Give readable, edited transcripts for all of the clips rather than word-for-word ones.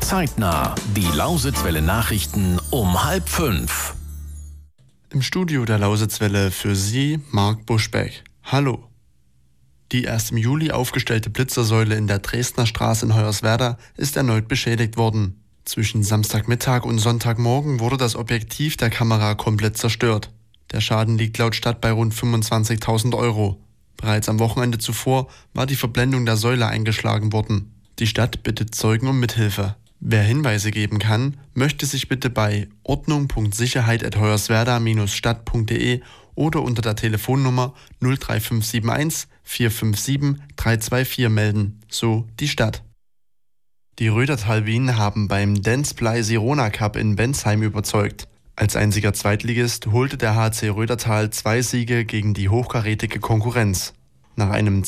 Zeitnah. Die Lausitzwelle Nachrichten um 4:30. Im Studio der Lausitzwelle für Sie Marc Buschbeck. Hallo. Die erst im Juli aufgestellte Blitzersäule in der Dresdner Straße in Hoyerswerda ist erneut beschädigt worden. Zwischen Samstagmittag und Sonntagmorgen wurde das Objektiv der Kamera komplett zerstört. Der Schaden liegt laut Stadt bei rund 25.000 €. Bereits am Wochenende zuvor war die Verblendung der Säule eingeschlagen worden. Die Stadt bittet Zeugen um Mithilfe. Wer Hinweise geben kann, möchte sich bitte bei ordnung.sicherheit@hoyerswerda-stadt.de oder unter der Telefonnummer 03571 457 324 melden, so die Stadt. Die Rödertal Wien haben beim Denzblei Sirona Cup in Bensheim überzeugt. Als einziger Zweitligist holte der HC Rödertal 2 Siege gegen die hochkarätige Konkurrenz. Nach einem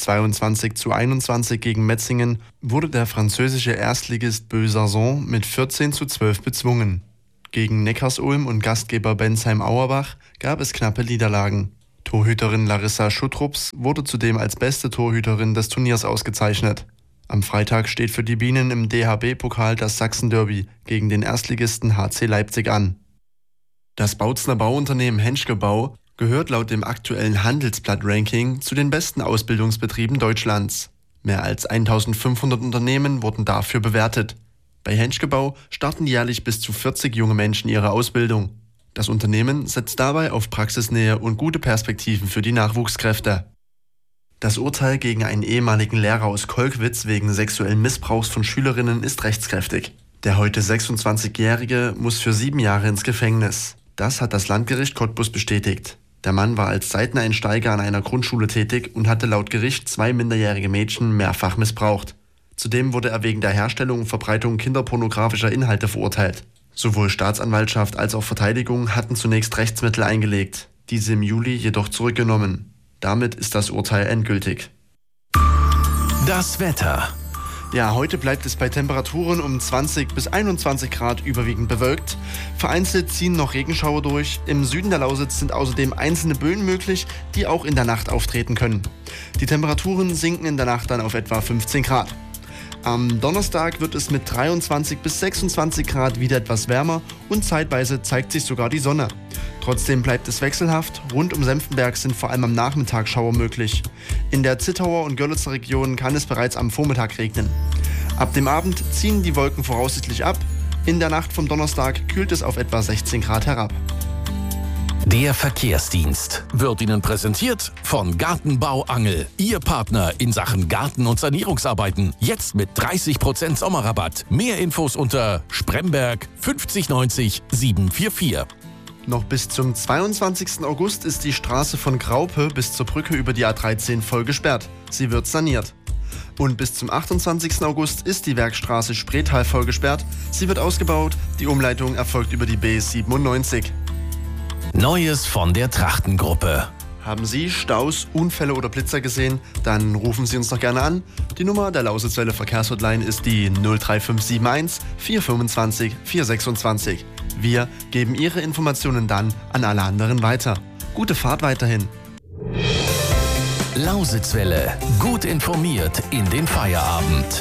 22:21 gegen Metzingen wurde der französische Erstligist Besançon mit 14:12 bezwungen. Gegen Neckarsulm und Gastgeber Bensheim-Auerbach gab es knappe Niederlagen. Torhüterin Larissa Schuttrups wurde zudem als beste Torhüterin des Turniers ausgezeichnet. Am Freitag steht für die Bienen im DHB-Pokal das Sachsen-Derby gegen den Erstligisten HC Leipzig an. Das Bautzner Bauunternehmen Henschke Bau gehört laut dem aktuellen Handelsblatt-Ranking zu den besten Ausbildungsbetrieben Deutschlands. Mehr als 1500 Unternehmen wurden dafür bewertet. Bei Henschke Bau starten jährlich bis zu 40 junge Menschen ihre Ausbildung. Das Unternehmen setzt dabei auf Praxisnähe und gute Perspektiven für die Nachwuchskräfte. Das Urteil gegen einen ehemaligen Lehrer aus Kolkwitz wegen sexuellen Missbrauchs von Schülerinnen ist rechtskräftig. Der heute 26-Jährige muss für 7 Jahre ins Gefängnis. Das hat das Landgericht Cottbus bestätigt. Der Mann war als Seiteneinsteiger an einer Grundschule tätig und hatte laut Gericht 2 minderjährige Mädchen mehrfach missbraucht. Zudem wurde er wegen der Herstellung und Verbreitung kinderpornografischer Inhalte verurteilt. Sowohl Staatsanwaltschaft als auch Verteidigung hatten zunächst Rechtsmittel eingelegt, diese im Juli jedoch zurückgenommen. Damit ist das Urteil endgültig. Das Wetter. Ja, heute bleibt es bei Temperaturen um 20 bis 21 Grad überwiegend bewölkt. Vereinzelt ziehen noch Regenschauer durch. Im Süden der Lausitz sind außerdem einzelne Böen möglich, die auch in der Nacht auftreten können. Die Temperaturen sinken in der Nacht dann auf etwa 15 Grad. Am Donnerstag wird es mit 23 bis 26 Grad wieder etwas wärmer und zeitweise zeigt sich sogar die Sonne. Trotzdem bleibt es wechselhaft. Rund um Senftenberg sind vor allem am Nachmittag Schauer möglich. In der Zittauer und Görlitzer Region kann es bereits am Vormittag regnen. Ab dem Abend ziehen die Wolken voraussichtlich ab. In der Nacht vom Donnerstag kühlt es auf etwa 16 Grad herab. Der Verkehrsdienst wird Ihnen präsentiert von Gartenbau Angel. Ihr Partner in Sachen Garten- und Sanierungsarbeiten. Jetzt mit 30% Sommerrabatt. Mehr Infos unter Spremberg 50 90 744. Noch bis zum 22. August ist die Straße von Graupe bis zur Brücke über die A13 voll gesperrt. Sie wird saniert. Und bis zum 28. August ist die Werkstraße Spreetal voll gesperrt. Sie wird ausgebaut. Die Umleitung erfolgt über die B97. Neues von der Trachtengruppe. Haben Sie Staus, Unfälle oder Blitzer gesehen? Dann rufen Sie uns doch gerne an. Die Nummer der Lausitzwelle Verkehrshotline ist die 03571 425 426. Wir geben Ihre Informationen dann an alle anderen weiter. Gute Fahrt weiterhin. Lausitzwelle. Gut informiert in den Feierabend.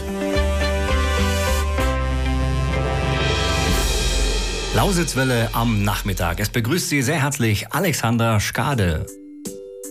Lausitzwelle am Nachmittag. Es begrüßt Sie sehr herzlich Alexander Skade.